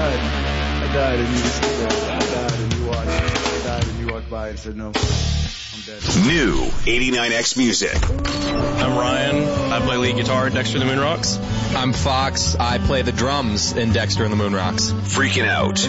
died and you just stood there. I died and you watched. I died and you walked by and said no. I'm dead. New 89X Music. I'm Ryan. I play lead guitar at Dexter and the Moonrocks. I'm Fox. I play the drums in Dexter and the Moonrocks. Freaking Out.